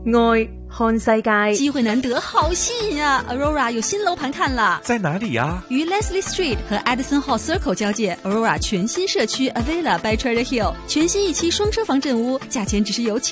愛看世界， 機會難得，好吸引啊 ！Aurora 有新樓盤看了， 在哪裡啊？ 於 Leslie Street 和 Addison Hall Circle 交界 ，Aurora 全新社區 Avila by Treasure Hill 全新一期雙車房鎮屋，價錢只是由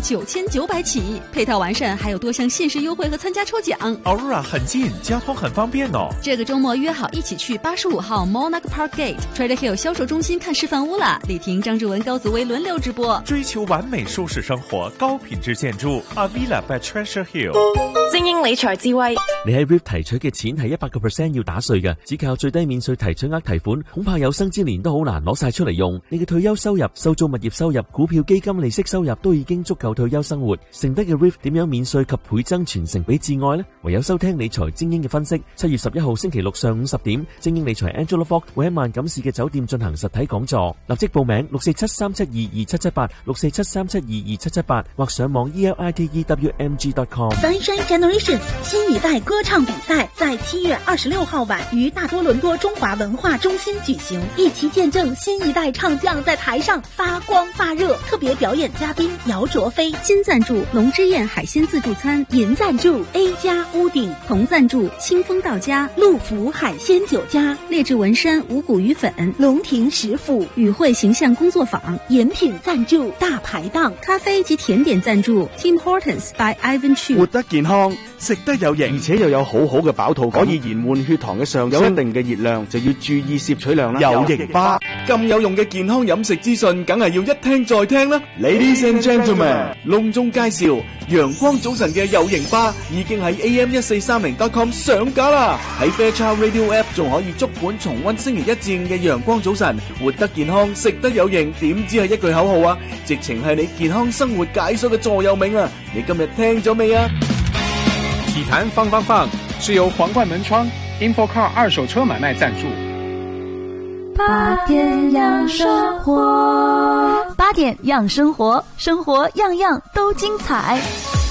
799900起，配套完善，還有多項限時優惠和參加抽獎。 Aurora 很近，交通很方便哦。 這個週末約好一起去85號 Monarch Park Gate Treasure Hill 銷售中心看示範屋啦！李婷、張志文、高子薇輪流直播， 追求完美舒適生活，高品質建築 Avila by Treasure Hill。 精英理財智慧， 你喺 RIF 提取嘅錢係 100% 要打稅嘅，只靠最低免稅提取額提款，恐怕有生之年都好難攞晒出嚟用。你嘅退休收入、收租物業收入、股票基金利息收入都已經足夠退休生活，剩低嘅 RIF 點樣免稅及倍增傳承俾至愛呢？唯有收聽理財精英嘅分析。7月11號星期六上午10點，精英理財 Angela Fox 會喺萬錦市嘅酒店進行實體講座，立即報名647-372-2778 647-372-2778或上網 elitewmg.com。 Sunshine Generations 新一代歌唱比賽在7月26號晚於大多倫多中華文化中心舉行，一起見證新一代唱將在台上發光發熱。特別表演嘉賓姚卓飛， 金贊助龍之宴海鮮自助餐， 銀贊助 A 加屋頂， 同贊助清風到家陸福海鮮酒家， 劣質文山五穀魚粉， 龍庭食府與會形象工作坊， 飲品贊助大排檔， 咖啡及甜點贊助 Tim Hortons by Ivan Chu。 活得健康，食得有營，而且又有好好嘅飽肚感，可以延緩血糖嘅上升，有一定嘅熱量就要注意攝取量啦。有營巴咁有用嘅健康飲食資訊，梗係要一聽再聽啦。Ladies and gentlemen， 隆重介紹陽光早晨嘅有營巴已經喺 am1430.com 上架啦。喺 Fairchild Radio App 仲可以足本重溫星期1至5嘅陽光早晨，活得健康，食得有營，點知係一句口號啊？直情係你健康生活解鎖嘅座右銘啊！你今日聽咗未啊？ 體壇放是由皇冠門窗 InfoCar 二手車買賣贊助。 8點養生活，8點養生活，生活樣樣都精彩。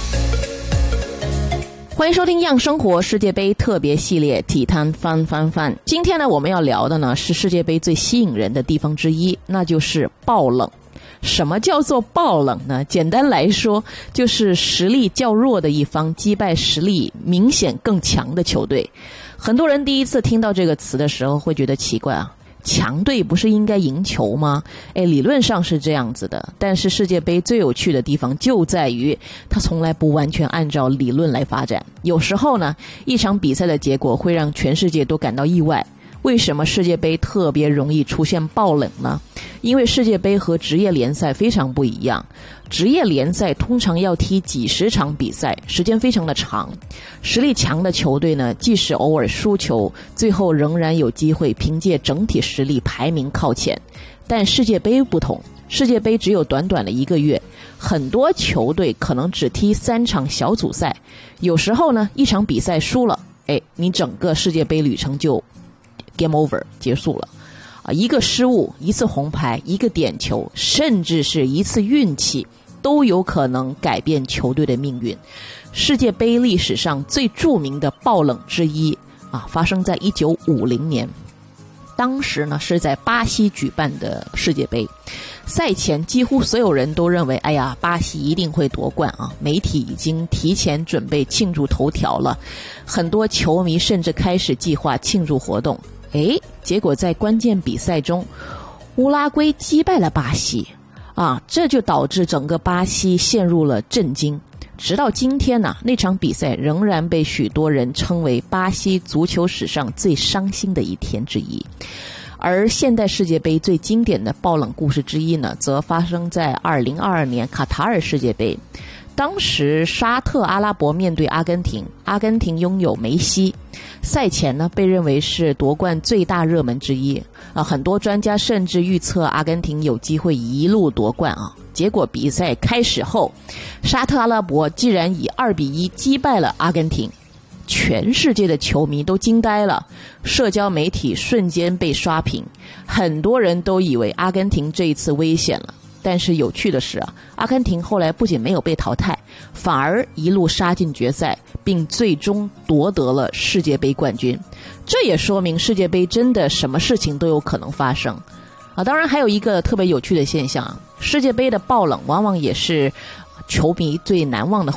歡迎收聽樣生活世界杯特別系列體壇翻。今天呢，我們要聊的呢是世界杯最吸引人的地方之一，那就是爆冷。什麼叫做爆冷呢？簡單來說，就是實力較弱的一方擊敗實力明顯更強的球隊。很多人第一次聽到這個詞的時候會覺得奇怪啊，強隊不是應該贏球嗎？理論上是這樣子的，但是世界杯最有趣的地方就在於它從來不完全按照理論來發展。有時候呢，一場比賽的結果會讓全世界都感到意外。為什麼世界杯特別容易出現爆冷呢？因為世界杯和職業聯賽非常不一樣，職業聯賽通常要踢幾十場比賽，時間非常的長。實力強的球隊呢，即使偶爾輸球，最後仍然有機會憑借整體實力排名靠前。但世界杯不同，世界杯只有短短的1個月，很多球隊可能只踢3場小組賽，有時候呢，一場比賽輸了，你整個世界杯旅程就Game over 結束了啊！一個失誤，一次紅牌，一個點球，甚至是一次運氣，都有可能改變球隊的命運。世界杯歷史上最著名的爆冷之一啊，發生在1950年。當時呢是在巴西舉辦的世界杯，賽前幾乎所有人都認為，哎呀，巴西一定會奪冠啊！媒體已經提前準備慶祝頭條了，很多球迷甚至開始計劃慶祝活動。結果在關鍵比賽中，烏拉圭擊敗了巴西啊，這就導致整個巴西陷入了震驚。直到今天呢，那場比賽仍然被許多人稱為巴西足球史上最傷心的一天之一。而現代世界杯最經典的爆冷故事之一呢，則發生在2022年卡塔爾世界杯。當時沙特阿拉伯面對阿根廷，阿根廷擁有梅西，賽前呢被認為是奪冠最大熱門之一啊，很多專家甚至預測阿根廷有機會一路奪冠啊。結果比賽開始後，沙特阿拉伯竟然以2-1擊敗了阿根廷，全世界的球迷都驚呆了，社交媒體瞬間被刷屏，很多人都以為阿根廷這一次危險了。但是有趣的是啊，阿根廷後來不僅沒有被淘汰，反而一路殺進決賽，並最終奪得了世界杯冠軍。這也說明世界杯真的什麼事情都有可能發生啊！當然還有一個特別有趣的現象，世界杯的爆冷往往也是球迷最難忘的